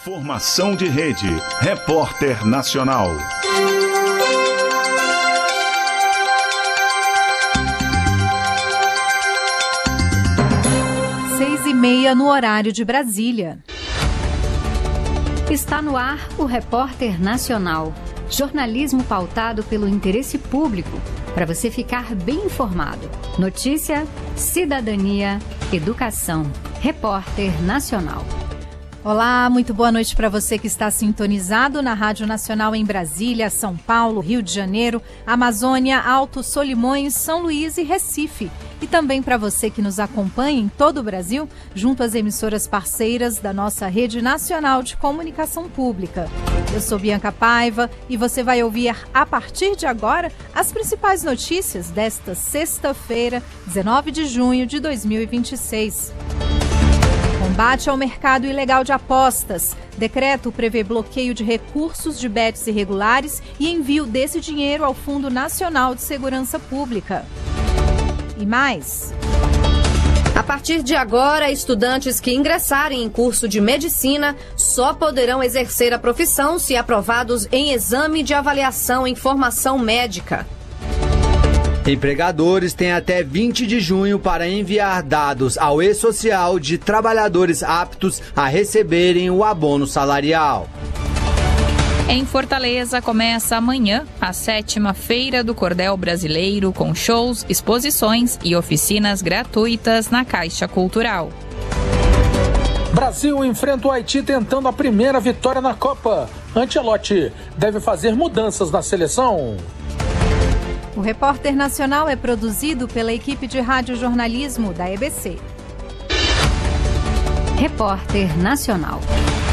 Informação de rede. Repórter Nacional. 6h30 no horário de Brasília. Está no ar o Repórter Nacional. Jornalismo pautado pelo interesse público, para você ficar bem informado. Notícia, cidadania, educação. Repórter Nacional. Olá, muito boa noite para você que está sintonizado na Rádio Nacional em Brasília, São Paulo, Rio de Janeiro, Amazônia, Alto, Solimões, São Luís e Recife. E também para você que nos acompanha em todo o Brasil, junto às emissoras parceiras da nossa Rede Nacional de Comunicação Pública. Eu sou Bianca Paiva e você vai ouvir a partir de agora as principais notícias desta sexta-feira, 19 de junho de 2026. Combate ao mercado ilegal de apostas. Decreto prevê bloqueio de recursos de bets irregulares e envio desse dinheiro ao Fundo Nacional de Segurança Pública. E mais. A partir de agora, estudantes que ingressarem em curso de medicina só poderão exercer a profissão se aprovados em exame de avaliação em formação médica. Empregadores têm até 20 de junho para enviar dados ao E-Social de trabalhadores aptos a receberem o abono salarial. Em Fortaleza, começa amanhã a 7ª Feira do Cordel Brasileiro, com shows, exposições e oficinas gratuitas na Caixa Cultural. Brasil enfrenta o Haiti tentando a primeira vitória na Copa. Ancelotti deve fazer mudanças na seleção. O Repórter Nacional é produzido pela equipe de radiojornalismo da EBC. Repórter Nacional.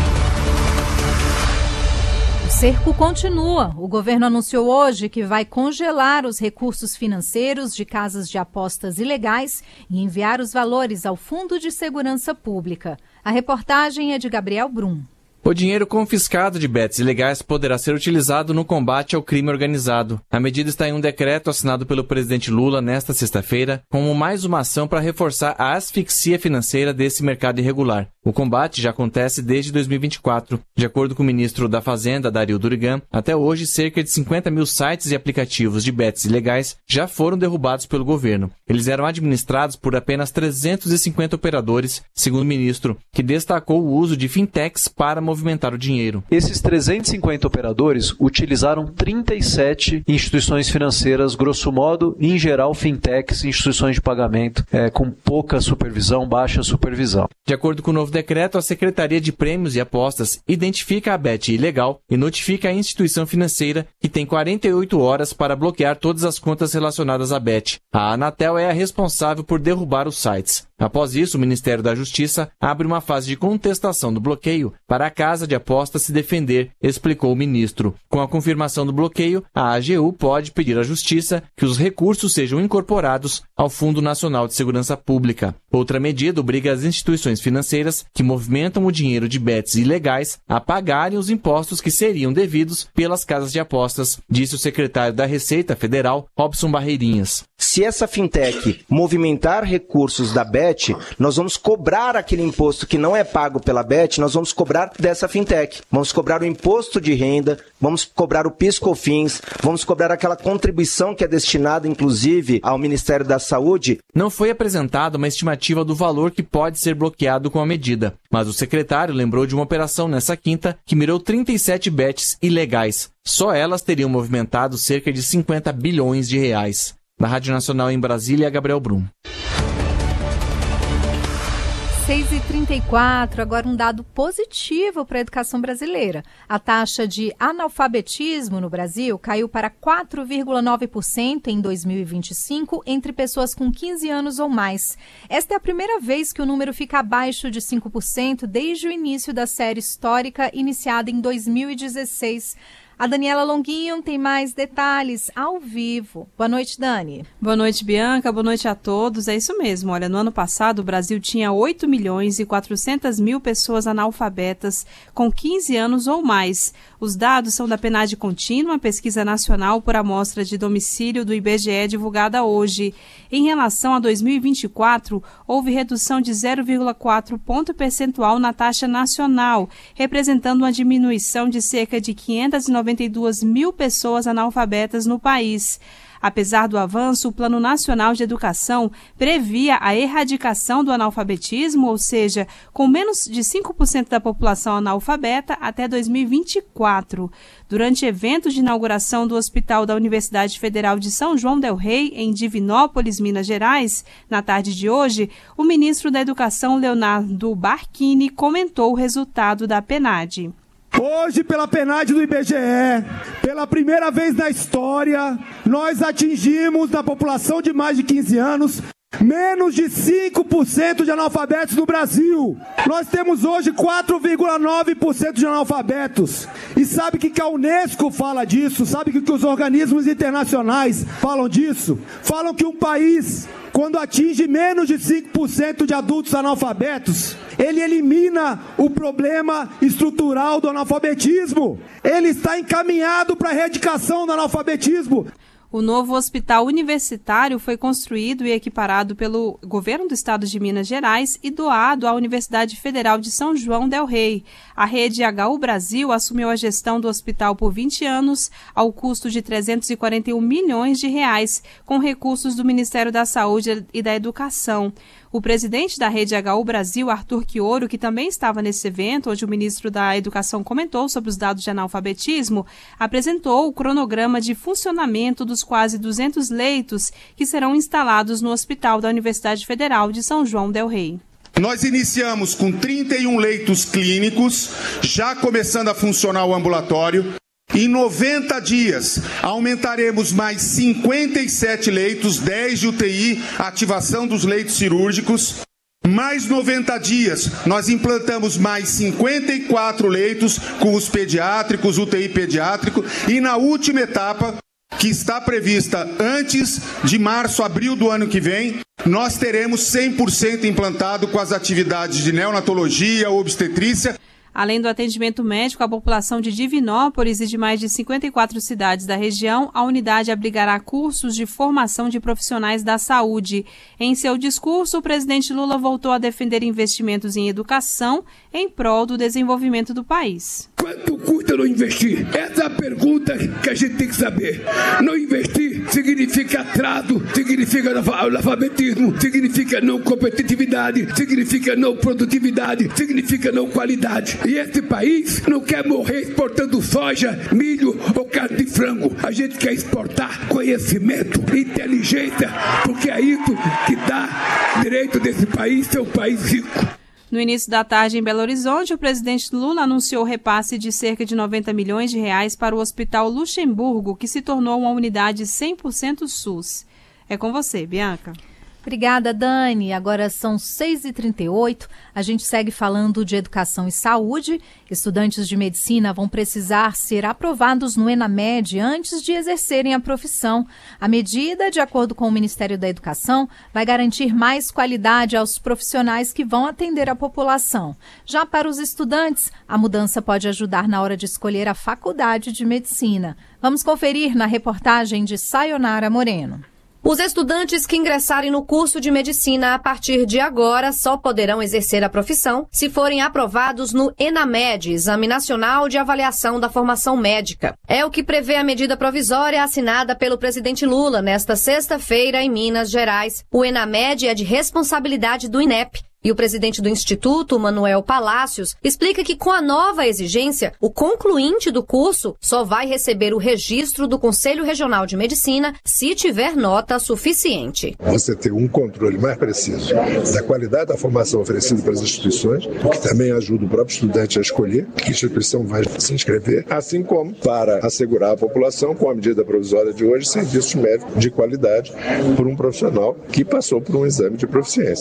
O cerco continua. O governo anunciou hoje que vai congelar os recursos financeiros de casas de apostas ilegais e enviar os valores ao Fundo de Segurança Pública. A reportagem é de Gabriel Brum. O dinheiro confiscado de bets ilegais poderá ser utilizado no combate ao crime organizado. A medida está em um decreto assinado pelo presidente Lula nesta sexta-feira, como mais uma ação para reforçar a asfixia financeira desse mercado irregular. O combate já acontece desde 2024. De acordo com o ministro da Fazenda, Dario Durigan, até hoje cerca de 50 mil sites e aplicativos de bets ilegais já foram derrubados pelo governo. Eles eram administrados por apenas 350 operadores, segundo o ministro, que destacou o uso de fintechs para movimentar o dinheiro. Esses 350 operadores utilizaram 37 instituições financeiras, grosso modo, em geral fintechs, instituições de pagamento, com pouca supervisão, baixa supervisão. De acordo com o novo decreto, a Secretaria de Prêmios e Apostas identifica a bet ilegal e notifica a instituição financeira que tem 48 horas para bloquear todas as contas relacionadas à bet. A Anatel é a responsável por derrubar os sites. Após isso, o Ministério da Justiça abre uma fase de contestação do bloqueio para a casa de apostas se defender, explicou o ministro. Com a confirmação do bloqueio, a AGU pode pedir à Justiça que os recursos sejam incorporados ao Fundo Nacional de Segurança Pública. Outra medida obriga as instituições financeiras que movimentam o dinheiro de bets ilegais a pagarem os impostos que seriam devidos pelas casas de apostas, disse o secretário da Receita Federal, Robson Barreirinhas. Se essa fintech movimentar recursos da bet, nós vamos cobrar aquele imposto que não é pago pela bet, nós vamos cobrar dessa fintech. Vamos cobrar o imposto de renda, vamos cobrar o PIS/COFINS, vamos cobrar aquela contribuição que é destinada, inclusive, ao Ministério da Saúde. Não foi apresentada uma estimativa do valor que pode ser bloqueado com a medida, mas o secretário lembrou de uma operação nessa quinta que mirou 37 bets ilegais. Só elas teriam movimentado cerca de 50 bilhões de reais. Da Rádio Nacional em Brasília, Gabriel Brum. 6h34, agora um dado positivo para a educação brasileira. A taxa de analfabetismo no Brasil caiu para 4,9% em 2025 entre pessoas com 15 anos ou mais. Esta é a primeira vez que o número fica abaixo de 5% desde o início da série histórica iniciada em 2016. A Daniela Longuinho tem mais detalhes ao vivo. Boa noite, Dani. Boa noite, Bianca. Boa noite a todos. É isso mesmo. Olha, no ano passado, o Brasil tinha 8.400.000 pessoas analfabetas com 15 anos ou mais. Os dados são da PNAD Contínua, pesquisa nacional por amostra de domicílio do IBGE divulgada hoje. Em relação a 2024, houve redução de 0,4 ponto percentual na taxa nacional, representando uma diminuição de cerca de 592 mil pessoas analfabetas no país. Apesar do avanço, o Plano Nacional de Educação previa a erradicação do analfabetismo, ou seja, com menos de 5% da população analfabeta até 2024. Durante eventos de inauguração do Hospital da Universidade Federal de São João del Rei, em Divinópolis, Minas Gerais, na tarde de hoje, o ministro da Educação, Leonardo Barquini, comentou o resultado da PNAD. Hoje, pela PNAD do IBGE, pela primeira vez na história, nós atingimos, na população de mais de 15 anos, menos de 5% de analfabetos no Brasil. Nós temos hoje 4,9% de analfabetos. E sabe o que a Unesco fala disso? Sabe o que os organismos internacionais falam disso? Falam que um país, quando atinge menos de 5% de adultos analfabetos, ele elimina o problema estrutural do analfabetismo. Ele está encaminhado para a erradicação do analfabetismo. O novo hospital universitário foi construído e equiparado pelo governo do estado de Minas Gerais e doado à Universidade Federal de São João del Rei. A rede HU Brasil assumiu a gestão do hospital por 20 anos, ao custo de R$ 341 milhões, com recursos do Ministério da Saúde e da Educação. O presidente da Rede HU Brasil, Arthur Quioro, que também estava nesse evento, onde o ministro da Educação comentou sobre os dados de analfabetismo, apresentou o cronograma de funcionamento dos quase 200 leitos que serão instalados no Hospital da Universidade Federal de São João del Rei. Nós iniciamos com 31 leitos clínicos, já começando a funcionar o ambulatório. Em 90 dias, aumentaremos mais 57 leitos, 10 de UTI, ativação dos leitos cirúrgicos. Mais 90 dias, nós implantamos mais 54 leitos com os pediátricos, UTI pediátrico. E na última etapa, que está prevista antes de março, abril do ano que vem, nós teremos 100% implantado com as atividades de neonatologia, obstetrícia. Além do atendimento médico à população de Divinópolis e de mais de 54 cidades da região, a unidade abrigará cursos de formação de profissionais da saúde. Em seu discurso, o presidente Lula voltou a defender investimentos em educação em prol do desenvolvimento do país. Quanto custa não investir? Essa é a pergunta que a gente tem que saber. Não investir significa atraso, significa analfabetismo, significa não competitividade, significa não produtividade, significa não qualidade. E esse país não quer morrer exportando soja, milho ou carne de frango. A gente quer exportar conhecimento, inteligência, porque é isso que dá direito desse país ser um país rico. No início da tarde, em Belo Horizonte, o presidente Lula anunciou repasse de cerca de 90 milhões de reais para o Hospital Luxemburgo, que se tornou uma unidade 100% SUS. É com você, Bianca. Obrigada, Dani. Agora são 6h38. A gente segue falando de educação e saúde. Estudantes de medicina vão precisar ser aprovados no ENAMED antes de exercerem a profissão. A medida, de acordo com o Ministério da Educação, vai garantir mais qualidade aos profissionais que vão atender a população. Já para os estudantes, a mudança pode ajudar na hora de escolher a faculdade de medicina. Vamos conferir na reportagem de Sayonara Moreno. Os estudantes que ingressarem no curso de medicina a partir de agora só poderão exercer a profissão se forem aprovados no ENAMED, Exame Nacional de Avaliação da Formação Médica. É o que prevê a medida provisória assinada pelo presidente Lula nesta sexta-feira em Minas Gerais. O ENAMED é de responsabilidade do INEP. E o presidente do Instituto, Manuel Palácios, explica que com a nova exigência, o concluinte do curso só vai receber o registro do Conselho Regional de Medicina se tiver nota suficiente. Você tem um controle mais preciso da qualidade da formação oferecida pelas instituições, o que também ajuda o próprio estudante a escolher que instituição vai se inscrever, assim como para assegurar à população, com a medida provisória de hoje, serviços médicos de qualidade por um profissional que passou por um exame de proficiência.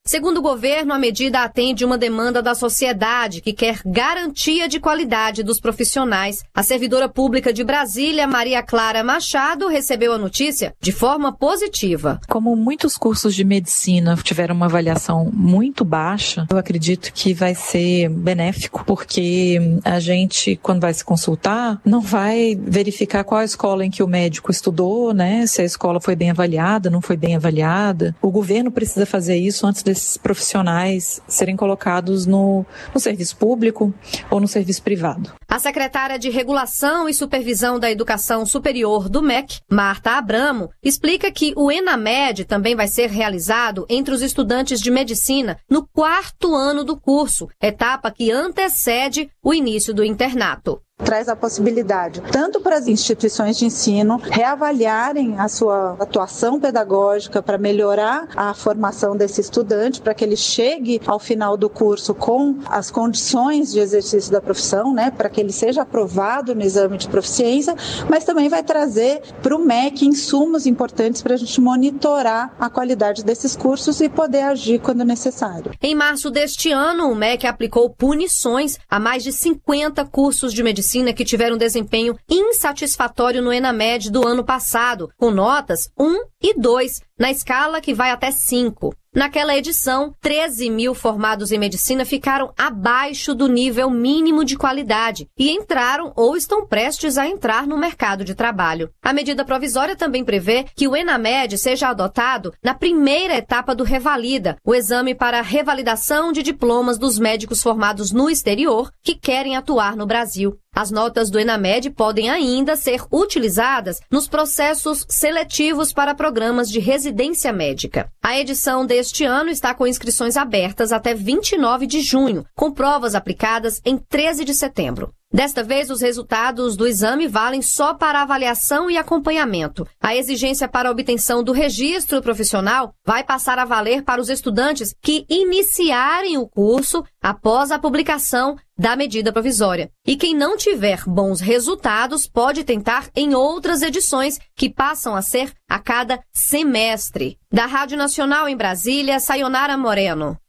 Segundo o governo, a medida atende uma demanda da sociedade que quer garantia de qualidade dos profissionais. A servidora pública de Brasília, Maria Clara Machado, recebeu a notícia de forma positiva. Como muitos cursos de medicina tiveram uma avaliação muito baixa, eu acredito que vai ser benéfico, porque a gente, quando vai se consultar, não vai verificar qual a escola em que o médico estudou, né? Se a escola foi bem avaliada, não foi bem avaliada. O governo precisa fazer isso antes desses profissionais serem colocados no serviço público ou no serviço privado. A secretária de Regulação e Supervisão da Educação Superior do MEC, Marta Abramo, explica que o ENAMED também vai ser realizado entre os estudantes de medicina no 4º ano do curso, etapa que antecede o início do internato. Traz a possibilidade, tanto para as instituições de ensino, reavaliarem a sua atuação pedagógica para melhorar a formação desse estudante, para que ele chegue ao final do curso com as condições de exercício da profissão, né, para que ele seja aprovado no exame de proficiência, mas também vai trazer para o MEC insumos importantes para a gente monitorar a qualidade desses cursos e poder agir quando necessário. Em março deste ano, o MEC aplicou punições a mais de 50 cursos de medicina que tiveram desempenho insatisfatório no ENAMED do ano passado, com notas 1 e 2, na escala que vai até 5. Naquela edição, 13 mil formados em medicina ficaram abaixo do nível mínimo de qualidade e entraram ou estão prestes a entrar no mercado de trabalho. A medida provisória também prevê que o ENAMED seja adotado na primeira etapa do Revalida, o exame para revalidação de diplomas dos médicos formados no exterior que querem atuar no Brasil. As notas do ENAMED podem ainda ser utilizadas nos processos seletivos para programas de residência médica. A edição deste ano está com inscrições abertas até 29 de junho, com provas aplicadas em 13 de setembro. Desta vez, os resultados do exame valem só para avaliação e acompanhamento. A exigência para a obtenção do registro profissional vai passar a valer para os estudantes que iniciarem o curso após a publicação da medida provisória. E quem não tiver bons resultados pode tentar em outras edições, que passam a ser a cada semestre. Da Rádio Nacional em Brasília, Sayonara Moreno.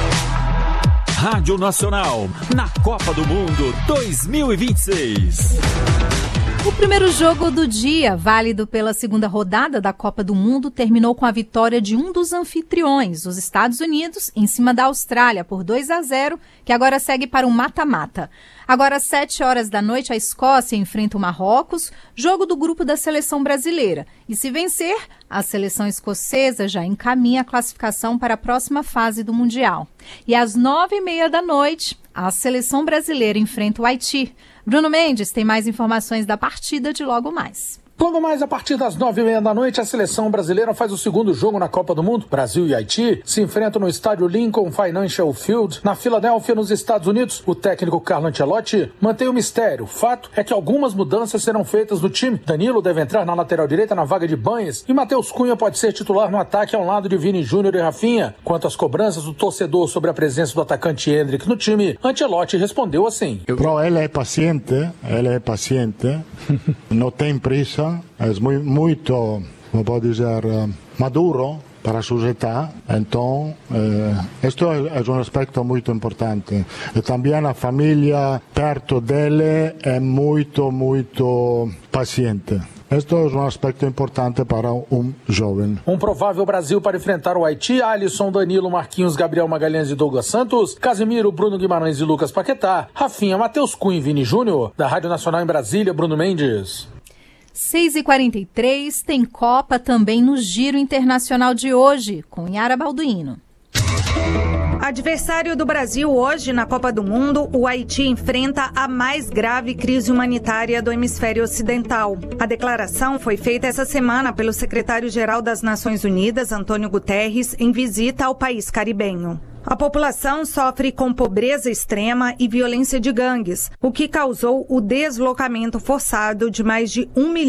Rádio Nacional, na Copa do Mundo 2026. O primeiro jogo do dia, válido pela segunda rodada da Copa do Mundo, terminou com a vitória de um dos anfitriões, os Estados Unidos, em cima da Austrália, por 2-0, que agora segue para um mata-mata. Agora, às 7 horas da noite, a Escócia enfrenta o Marrocos, jogo do grupo da seleção brasileira. E se vencer, a seleção escocesa já encaminha a classificação para a próxima fase do Mundial. E às 9h30 da noite, a seleção brasileira enfrenta o Haiti. Bruno Mendes tem mais informações da partida de logo mais. Logo mais, a partir das 9h30 da noite, a seleção brasileira faz o segundo jogo na Copa do Mundo. Brasil e Haiti se enfrentam no estádio Lincoln Financial Field, na Filadélfia, nos Estados Unidos. O técnico Carlo Ancelotti mantém o mistério. O fato é que algumas mudanças serão feitas no time. Danilo deve entrar na lateral direita na vaga de Banhes e Matheus Cunha pode ser titular no ataque ao lado de Vini Júnior e Rafinha. Quanto às cobranças do torcedor sobre a presença do atacante Endrick no time, Ancelotti respondeu assim. Però ele é paciente, não tem pressa. É muito, como pode dizer, maduro para a sua età. Então, este é um aspecto muito importante. E também a família perto dele é muito paciente. Este é um aspecto importante para um jovem. Um provável Brasil para enfrentar o Haiti: Alisson, Danilo, Marquinhos, Gabriel Magalhães e Douglas Santos, Casemiro, Bruno Guimarães e Lucas Paquetá, Rafinha, Matheus Cunha e Vini Júnior. Da Rádio Nacional em Brasília, Bruno Mendes. 6h43, tem Copa também no Giro Internacional de hoje, com Yara Balduino. Adversário do Brasil hoje na Copa do Mundo, o Haiti enfrenta a mais grave crise humanitária do hemisfério ocidental. A declaração foi feita essa semana pelo secretário-geral das Nações Unidas, Antônio Guterres, em visita ao país caribenho. A população sofre com pobreza extrema e violência de gangues, o que causou o deslocamento forçado de mais de 1 milhão